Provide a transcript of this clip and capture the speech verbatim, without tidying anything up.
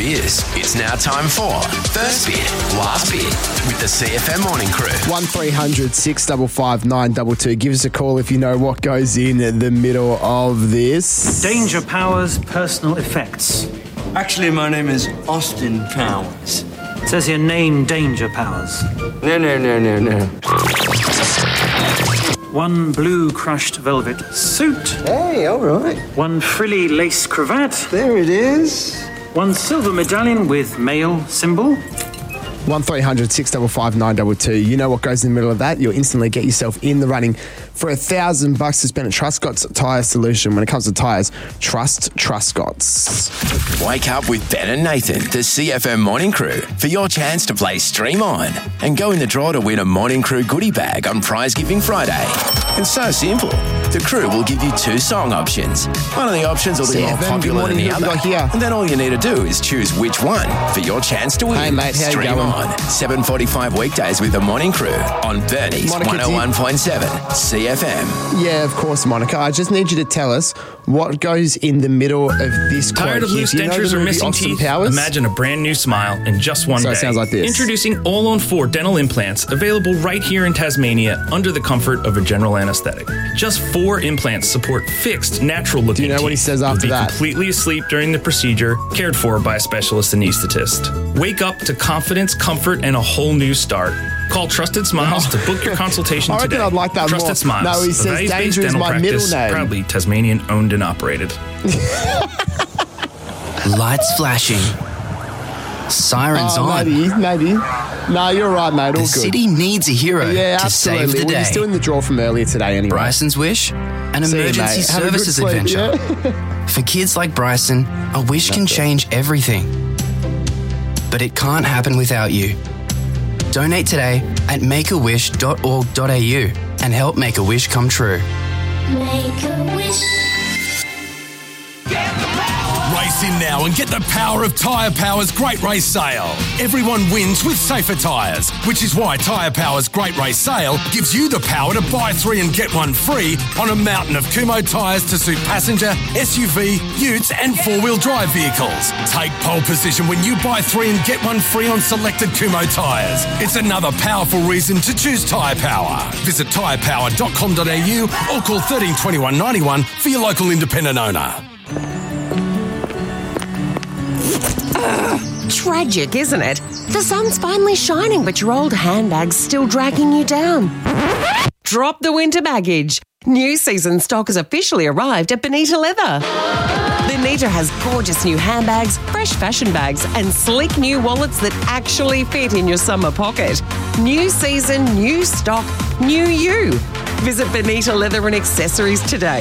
is. It's now time for First Bit, Last Bit with the C F M Morning Crew. one three hundred six five five nine two two. Give us a call if you know what goes in the middle of this. Danger Powers personal effects. Actually, my name is Austin Powers. It says here, name Danger Powers. No, no, no, no, no. One blue crushed velvet suit. Hey, all right. One frilly lace cravat. There it is. One silver medallion with male symbol. one three hundred six five five nine two two. You know what goes in the middle of that. You'll instantly get yourself in the running for a thousand bucks to spend at Truscott's Tyre Solution. When it comes to tyres, trust Truscott's. Wake up with Ben and Nathan, the C F M Morning Crew, for your chance to play Stream On and go in the draw to win a Morning Crew goodie bag on Prize Giving Friday. It's so simple. The crew will give you two song options. One of the options will be C F M, more popular good than the morning, who other. have we got here? And then all you need to do is choose which one for your chance to win. Hey, mate, how you Stream going? On, seven forty-five weekdays with the Morning Crew on Bernie's Monica, one oh one point seven C F M. Yeah, of course, Monica. I just need you to tell us what goes in the middle of this quote. Tired of here. loose Do you know dentures the or movie missing Austin teeth? Powers? Imagine a brand new smile in just one So day. it sounds like this. Introducing All on four dental implants, available right here in Tasmania under the comfort of a general anesthetic. Just four implants support fixed, natural-looking Do you know teeth. what he says after You'll be that? completely asleep during the procedure, cared for by a specialist anaesthetist. Wake up to confidence, comfort, and a whole new start. Call Trusted Smiles to book your consultation I reckon today. I'd like that Trusted more. Smiles. No, he a says values-based Danger is dental my middle practice, name. Proudly Tasmanian owned and operated. Lights flashing. Sirens Oh, on. maybe, maybe. No, you're right, mate. All The good. city needs a hero yeah, to absolutely. save the We're day. still in the draw from earlier today anyway. Bryson's Wish, an See you, emergency mate. Have a good services sleep, adventure. yeah? For kids like Bryson, a wish can change everything. But it can't happen without you. Donate today at make a wish dot org dot a u and help make a wish come true. Make a wish. Race in now and get the power of Tyre Power's Great Race Sale. Everyone wins with safer tyres, which is why Tyre Power's Great Race Sale gives you the power to buy three and get one free on a mountain of Kumho tyres to suit passenger, S U V, utes and four-wheel drive vehicles. Take pole position when you buy three and get one free on selected Kumho tyres. It's another powerful reason to choose Tyre Power. Visit tyre power dot com dot a u or call one three two one nine one for your local independent owner. Tragic, isn't it? The sun's finally shining, but your old handbag's still dragging you down. Drop the winter baggage. New season stock has officially arrived at Bonita Leather. Bonita has gorgeous new handbags, fresh fashion bags, and sleek new wallets that actually fit in your summer pocket. New season, new stock, new you. Visit Bonita Leather and Accessories today.